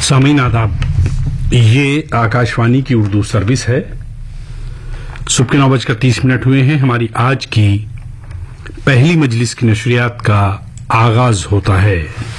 सामीन आदाब, ये आकाशवाणी की उर्दू सर्विस है। सुबह के 9:30 हुए हैं। हमारी आज की पहली मजलिस की नशरियात का आगाज होता है।